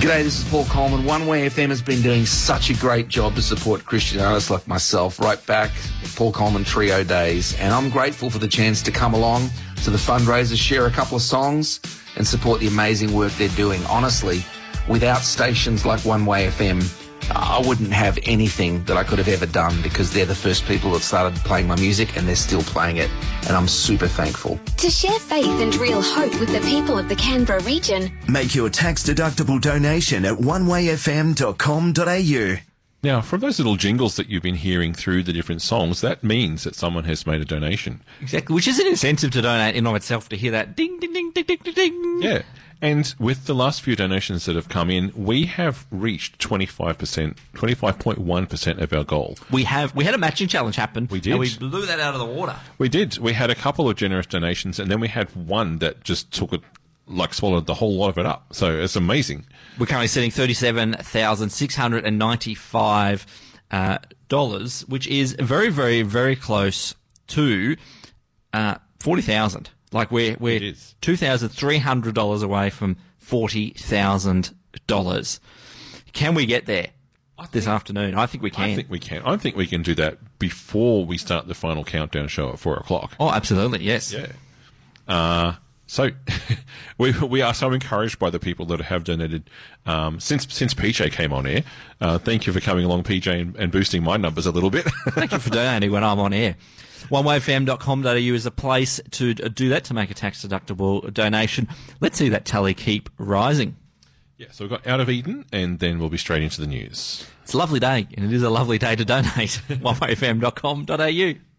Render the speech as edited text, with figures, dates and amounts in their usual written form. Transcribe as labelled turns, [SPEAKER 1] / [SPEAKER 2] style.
[SPEAKER 1] G'day, this is Paul Coleman. One Way FM has been doing such a great job to support Christian artists like myself right back Paul Coleman Trio days, and I'm grateful for the chance to come along to the fundraiser, share a couple of songs and support the amazing work they're doing. Honestly, without stations like One Way FM, I wouldn't have anything that I could have ever done, because they're the first people that started playing my music and they're still playing it, and I'm super thankful.
[SPEAKER 2] To share faith and real hope with the people of the Canberra region,
[SPEAKER 3] make your tax-deductible donation at onewayfm.com.au.
[SPEAKER 4] Now, from those little jingles that you've been hearing through the different songs, that means that someone has made a donation.
[SPEAKER 5] Exactly, which is an incentive to donate in of itself, to hear that ding, ding, ding, ding, ding, ding, ding.
[SPEAKER 4] Yeah. And with the last few donations that have come in, we have reached 25.1% of our goal.
[SPEAKER 5] We had a matching challenge happen.
[SPEAKER 4] We did.
[SPEAKER 5] And we blew that out of the water.
[SPEAKER 4] We did. We had a couple of generous donations, and then we had one that just took it, like swallowed the whole lot of it up. So it's amazing.
[SPEAKER 5] We're currently sitting $37,695, which is very, very, very close to $40,000. Like we're $2,300 away from $40,000. Can we get there this afternoon? I think we can.
[SPEAKER 4] I think we can. I think we can do that before we start the final countdown show at 4:00.
[SPEAKER 5] Oh, absolutely, yes.
[SPEAKER 4] Yeah. So we are so encouraged by the people that have donated since PJ came on air. Thank you for coming along, PJ, and boosting my numbers a little bit.
[SPEAKER 5] Thank you for donating when I'm on air. OneWayFM.com.au is a place to do that, to make a tax-deductible donation. Let's see that tally keep rising.
[SPEAKER 4] Yeah, so we've got Out of Eden, and then we'll be straight into the news.
[SPEAKER 5] It's a lovely day, and it is a lovely day to donate. OneWayFM.com.au.